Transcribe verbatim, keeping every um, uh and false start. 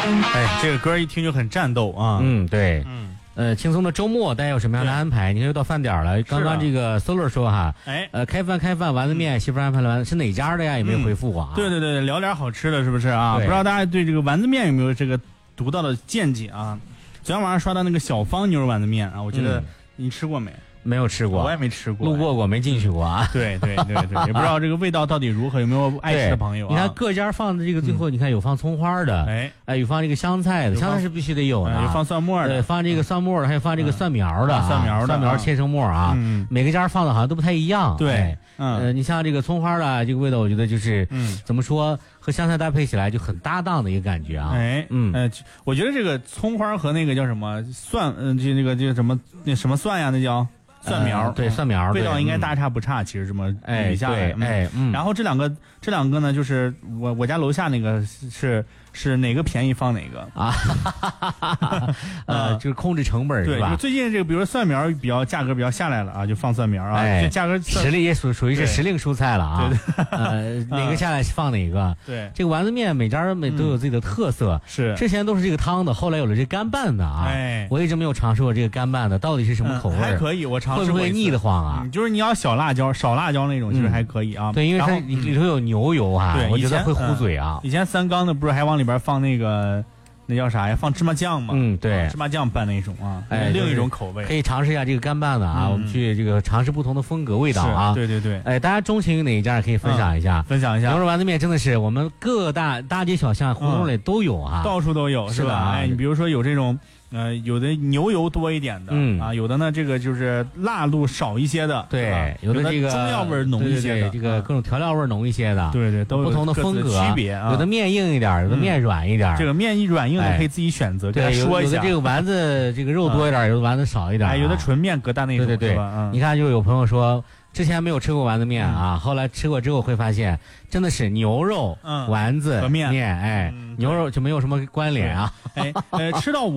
哎，这个歌一听就很战斗啊。 嗯，对， 嗯， 呃，轻松的周末大家有什么样的安排？你看又到饭点了，刚刚这个 Solar 说哈， 哎， 呃，开饭开饭，丸子面，媳妇安排了丸子，是哪家的呀？也没有回复我啊。 对对对，聊点好吃的，是不是啊？不知道大家对这个丸子面有没有这个独到的见解啊？昨天晚上刷到那个小方牛肉丸子面啊，我觉得你吃过没？ 没有吃过， 我也没吃过， 路过过没进去过啊。 对对对对，也不知道这个味道到底如何，有没有爱吃的朋友啊？ 你看各家放的这个最后，你看有放葱花的， 哎哎，有放这个香菜的，香菜是必须得有的， 有放蒜末的， 放这个蒜末的，还有放这个蒜苗的， 蒜苗的， 蒜苗切成末啊。每个家放的好像都不太一样。 对， 呃，你像这个葱花的这个味道，我觉得就是怎么说和香菜搭配起来就很搭档的一个感觉啊。 哎，嗯，呃，我觉得这个葱花和那个叫什么蒜，嗯，就那个就什么那什么蒜呀，那叫。蒜苗、 呃、对蒜苗味道应该大差不差，嗯、其实这么比下来， 哎， 嗯，然后这两个这两个呢，就是我我家楼下那个是是哪个便宜放哪个啊，呃，就是控制成本对是吧？ 最近这个比如说蒜苗比较价格比较下来了啊，就放蒜苗啊， 哎、 这价格时令也属属于是时令蔬菜了啊， 对对呃，哪个下来放哪个， 对， 这个丸子面每家每都有自己的特色， 是之前都是这个汤的，后来有了这干拌的啊， 哎， 我一直没有尝试过这个干拌的到底是什么口味， 还可以，我尝试过， 会不会腻得慌啊？ 就是你要小辣椒、少辣椒那种，其实还可以啊。 对，因为它里头有牛油啊， 对， 我觉得会糊嘴啊。 以前三缸的不是还往里边放那个那叫啥呀？放芝麻酱嘛。 嗯，对， 芝麻酱拌那种啊， 哎， 另一种口味。 可以尝试一下这个干拌的啊，我们去这个尝试不同的风格味道啊。 对对对。 哎，大家钟情于哪一家可以分享一下？ 分享一下。 牛肉丸子面真的是我们各大大街小巷、胡同里都有啊， 到处都有，是吧？哎，你比如说有这种。呃，有的牛油多一点的，嗯啊，有的呢，这个就是辣度少一些的， 对， 有的这个中药味浓一些的， 这个各种调料味浓一些的， 对对，都不同的风格区别啊。 有的面硬一点，有的面软一点。 这个面一软硬的可以自己选择，跟他说一下。 有的这个丸子这个肉多一点，有的丸子少一点， 哎，有的纯面疙瘩那种， 对对对。你看，就有朋友说。之前没有吃过丸子面啊，后来吃过之后会发现，真的是牛肉、丸子、面，哎，牛肉就没有什么关联啊。 哎，呃，吃到